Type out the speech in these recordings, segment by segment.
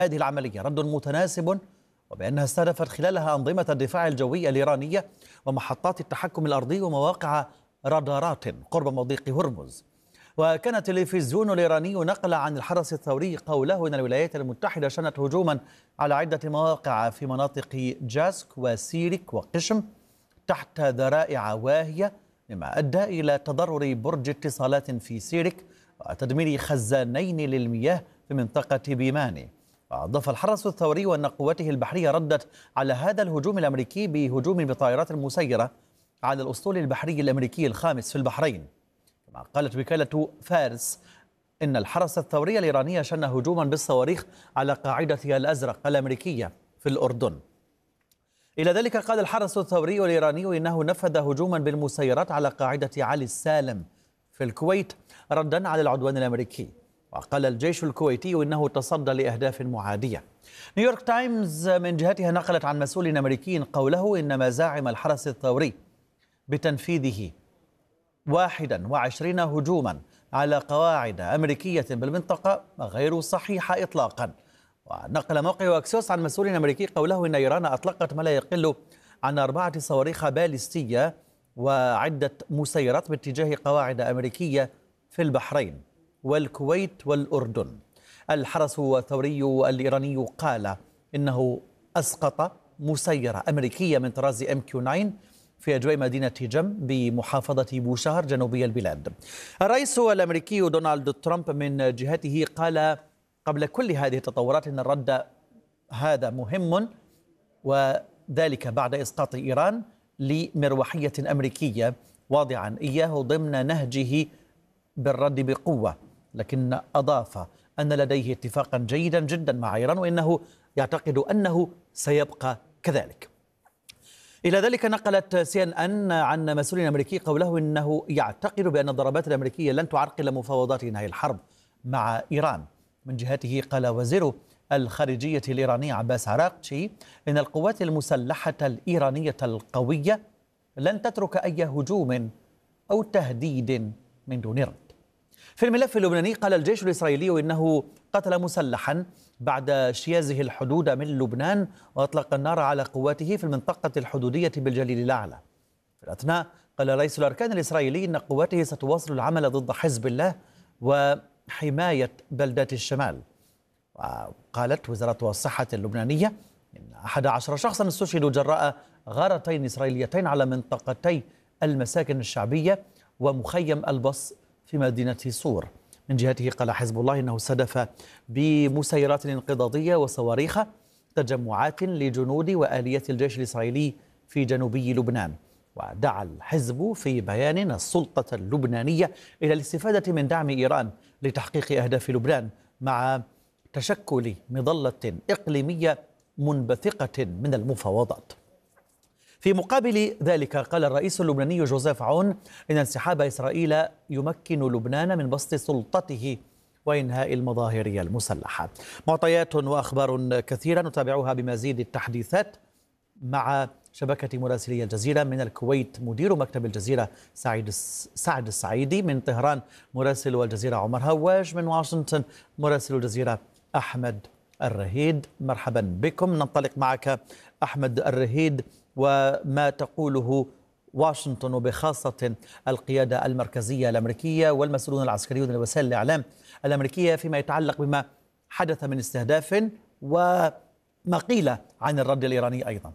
هذه العملية رد متناسب، وبأنها استهدفت خلالها أنظمة الدفاع الجوي الإيرانية ومحطات التحكم الأرضي ومواقع رادارات قرب مضيق هرمز. وكان التلفزيون الإيراني نقل عن الحرس الثوري قوله إن الولايات المتحدة شنت هجوما على عدة مواقع في مناطق جاسك وسيرك وقشم تحت ذرائع واهية، مما أدى إلى تضرر برج اتصالات في سيرك وتدمير خزانين للمياه في منطقة بيماني. وأضاف الحرس الثوري أن قوته البحرية ردت على هذا الهجوم الأمريكي بهجوم بطائرات مسيرة على الأسطول البحري الأمريكي الخامس في البحرين. كما قالت وكالة فارس إن الحرس الثوري الإيراني شن هجوما بالصواريخ على قاعدة الأزرق الأمريكية في الأردن. إلى ذلك قال الحرس الثوري الإيراني إنه نفذ هجوما بالمسيرات على قاعدة علي السالم في الكويت ردا على العدوان الأمريكي. وقال الجيش الكويتي إنه تصدى لأهداف معادية. نيويورك تايمز من جهتها نقلت عن مسؤول أمريكي قوله إن مزاعم الحرس الثوري بتنفيذه 21 هجوما على قواعد أمريكية بالمنطقة غير صحيحة إطلاقا. ونقل موقع أكسيوس عن مسؤول أمريكي قوله إن إيران أطلقت ما لا يقل عن 4 صواريخ باليستية وعدة مسيرات باتجاه قواعد أمريكية في البحرين والكويت والأردن. الحرس الثوري الإيراني قال إنه أسقط مسيرة أمريكية من طراز MQ-9 في أجواء مدينة جم بمحافظة بوشهر جنوبي البلاد. الرئيس الأمريكي دونالد ترامب من جهته قال قبل كل هذه التطورات أن الرد هذا مهم، وذلك بعد إسقاط إيران لمروحية أمريكية واضعا إياه ضمن نهجه بالرد بقوة، لكن أضاف أن لديه اتفاقا جيدا جدا مع إيران وإنه يعتقد أنه سيبقى كذلك. إلى ذلك نقلت CNN عن مسؤول أمريكي قوله إنه يعتقد بأن الضربات الأمريكية لن تعرقل مفاوضات إنهاء الحرب مع إيران. من جهته قال وزير الخارجية الإيراني عباس عراقچي إن القوات المسلحة الإيرانية القوية لن تترك أي هجوم أو تهديد من دون رد. في الملف اللبناني قال الجيش الإسرائيلي إنه قتل مسلحا بعد اجتيازه الحدود من لبنان وأطلق النار على قواته في المنطقة الحدودية بالجليل الأعلى. في الأثناء قال رئيس الأركان الإسرائيلي إن قواته ستواصل العمل ضد حزب الله وحماية بلدات الشمال. وقالت وزارة الصحة اللبنانية إن 11 شخصا استشهدوا جراء غارتين إسرائيليتين على منطقتي المساكن الشعبية ومخيم البص في مدينة صور. من جهته قال حزب الله إنه استهدف بمسيرات انقضاضية وصواريخ تجمعات لجنود وآليات الجيش الإسرائيلي في جنوبي لبنان. ودعا الحزب في بيان السلطة اللبنانية إلى الاستفادة من دعم إيران لتحقيق أهداف لبنان مع تشكل مظلة إقليمية منبثقة من المفاوضات. في مقابل ذلك قال الرئيس اللبناني جوزيف عون إن انسحاب إسرائيل يمكن لبنان من بسط سلطته وإنهاء المظاهر المسلحة. معطيات وأخبار كثيرة نتابعها بمزيد التحديثات مع شبكة مراسلي الجزيرة. من الكويت مدير مكتب الجزيرة سعد السعيدي، من طهران مراسل الجزيرة عمر هواج، من واشنطن مراسل الجزيرة أحمد الرهيد. مرحبا بكم. ننطلق معك أحمد الرهيد وما تقوله واشنطن وبخاصة القيادة المركزية الأمريكية والمسؤولون العسكريون لوسائل الإعلام الأمريكية فيما يتعلق بما حدث من استهداف وما قيل عن الرد الإيراني أيضا.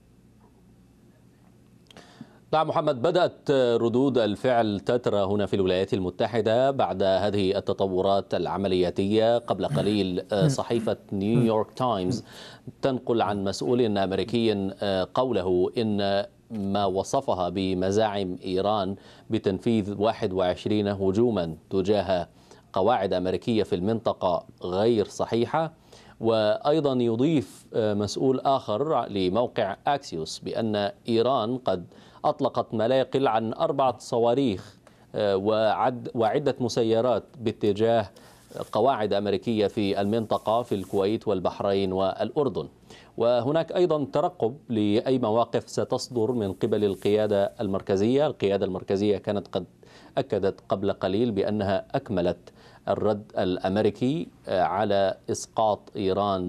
نعم محمد، بدأت ردود الفعل تترى هنا في الولايات المتحدة بعد هذه التطورات العملياتية. قبل قليل صحيفة نيويورك تايمز تنقل عن مسؤول أمريكي قوله إن ما وصفها بمزاعم إيران بتنفيذ 21 هجوما تجاه قواعد أمريكية في المنطقة غير صحيحة. وأيضا يضيف مسؤول آخر لموقع أكسيوس بأن إيران قد أطلقت ما لا يقل عن 4 صواريخ وعدة مسيرات باتجاه قواعد أمريكية في المنطقة في الكويت والبحرين والأردن. وهناك أيضا ترقب لأي مواقف ستصدر من قبل القيادة المركزية. القيادة المركزية كانت قد أكدت قبل قليل بأنها أكملت الرد الأمريكي على إسقاط إيران